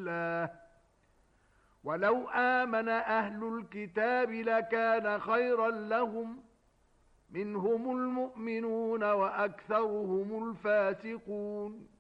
الله ولو آمن أهل الكتاب لكان خيرا لهم منهم المؤمنون وأكثرهم الفاسقون